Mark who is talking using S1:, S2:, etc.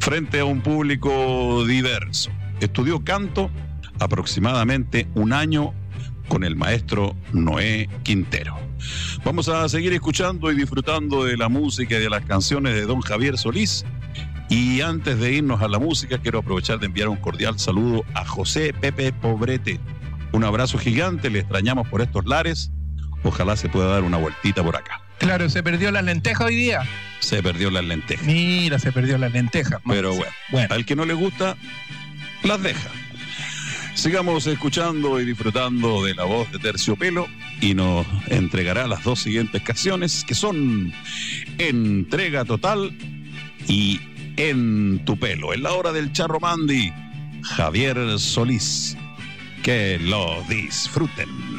S1: frente a un público diverso. Estudió canto aproximadamente un año con el maestro Noé Quintero. Vamos a seguir escuchando y disfrutando de la música y de las canciones de don Javier Solís. Y antes de irnos a la música, quiero aprovechar de enviar un cordial saludo a José Pepe Pobrete. Un abrazo gigante, le extrañamos por estos lares. Ojalá se pueda dar una vueltita por acá.
S2: Claro, se perdió la lenteja hoy día.
S1: Se perdió las lentejas.
S2: Mira, se perdió la lenteja.
S1: Pero bueno, al que no le gusta, las deja. Sigamos escuchando y disfrutando de la voz de Terciopelo y nos entregará las dos siguientes canciones que son Entrega Total y En tu pelo. En la hora del Charro Mandi, Javier Solís. Que lo disfruten.